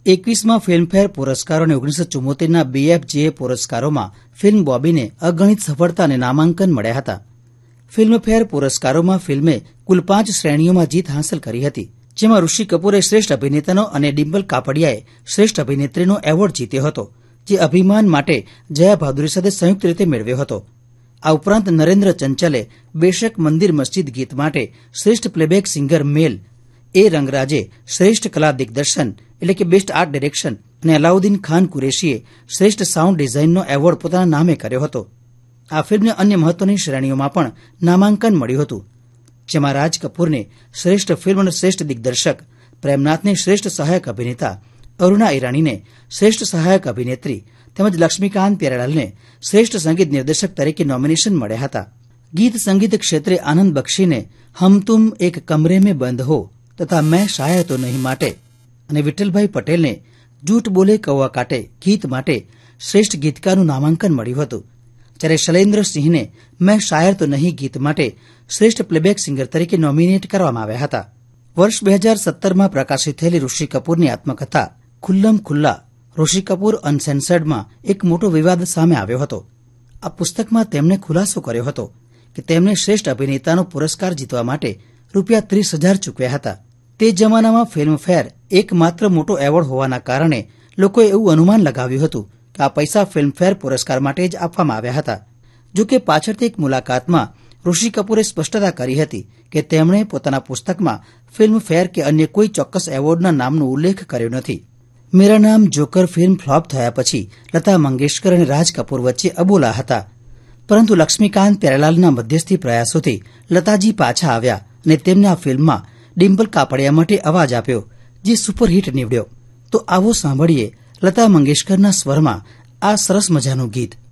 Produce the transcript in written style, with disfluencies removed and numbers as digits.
21મા Filmfare પુરસ્કારો અને 1974ના BFJA પુરસ્કારોમાં film બોબીને અગણિત સફળતા અને નામાંકન મળ્યા હતા. ફિલ્મફેર પુરસ્કારોમાં ફિલ્મે કુલ 5 શ્રેણીઓમાં જીત હાંસલ કરી હતી, જેમાં ઋષિ કપૂરે શ્રેષ્ઠ અભિનેતાનો અને ડિમ્પલ કાપડિયાએ શ્રેષ્ઠ અભિનેત્રીનો એવોર્ડ જીત્યો હતો, જે અભિમાન માટે જયા ભાદુરી સાથે સંયુક્ત રીતે મેળવ્યો હતો. આ ઉપરાંત નરેન્દ્ર ચંચલે બેશક મંદિર મસ્જિદ ગીત માટે શ્રેષ્ઠ પ્લેબેક સિંગર મેલ, એ રંગરાજે શ્રેષ્ઠ કલા દિગ્દર્શન એટલે કે બેસ્ટ આર્ટ ડિરેક્શન અને અલાઉદ્દીન ખાન કુરેશીએ શ્રેષ્ઠ સાઉન્ડ ડિઝાઇનનો એવોર્ડ પોતાના નામે કર્યો હતો. આ ફિલ્મને અન્ય મહત્વની શ્રેણીઓમાં પણ નામાંકન મળ્યું હતું, જેમાં રાજ કપૂરને શ્રેષ્ઠ ફિલ્મ અને શ્રેષ્ઠ દિગ્દર્શક, પ્રેમનાથને શ્રેષ્ઠ સહાયક અભિનેતા, અરુણા ઈરાનીને શ્રેષ્ઠ સહાયક અભિનેત્રી તેમજ લક્ષ્મીકાંત પ્યારેલાલને શ્રેષ્ઠ સંગીત નિર્દેશક તરીકે નોમિનેશન મળ્યા હતા. ગીત સંગીત ક્ષેત્રે આનંદ બક્ષીને હમ તુમ એક કમરે મેં બંધ હો તથા મેં શાયર તો નહીં માટે અને વિઠ્ઠલભાઈ પટેલને જૂઠ બોલે કૌવા કાટે ગીત માટે શ્રેષ્ઠ ગીતકારનું નામાંકન મળ્યું હતું, જ્યારે શૈલેન્દ્રસિંહને મેં શાયર તો નહીં ગીત માટે શ્રેષ્ઠ પ્લેબેક સિંગર તરીકે નોમિનેટ કરવામાં આવ્યા હતા. વર્ષ 2017માં પ્રકાશિત થયેલી ઋષિ કપૂરની આત્મકથા ખુલ્લમ ખુલ્લા ઋષિ કપૂર અનસેન્સર્ડમાં એક મોટો વિવાદ સામે આવ્યો હતો. આ પુસ્તકમાં તેમણે ખુલાસો કર્યો હતો કે તેમણે શ્રેષ્ઠ અભિનેતાનો પુરસ્કાર જીતવા માટે રૂપિયા 30,000 ચૂકવ્યા હતા. તે જમાનામાં ફિલ્મફેર એકમાત્ર મોટો એવોર્ડ હોવાના કારણે લોકોએ એવું અનુમાન લગાવ્યું હતું કે આ પૈસા ફિલ્મફેર પુરસ્કાર માટે જ આપવામાં આવ્યા હતા. જો કે પાછળથી એક મુલાકાતમાં ઋષિ કપૂરે સ્પષ્ટતા કરી હતી કે તેમણે પોતાના પુસ્તકમાં ફિલ્મફેર કે અન્ય કોઈ ચોક્કસ એવોર્ડના નામનો ઉલ્લેખ કર્યો નથી. મેરા નામ જોકર ફિલ્મ ફ્લોપ થયા પછી લતા મંગેશકર અને રાજ કપૂર વચ્ચે અબોલા હતા, પરંતુ લક્ષ્મીકાંત પ્યારેલાલના મધ્યસ્થી પ્રયાસોથી લતાજી પાછા આવ્યા અને તેમને આ ફિલ્મમાં ડિમ્પલ કાપડિયા માટે અવાજ આપ્યો, જે સુપરહિટ નીવડ્યો. તો આવો સાંભળીએ લતા મંગેશકરના સ્વરમાં આ સરસ મજાનું ગીત.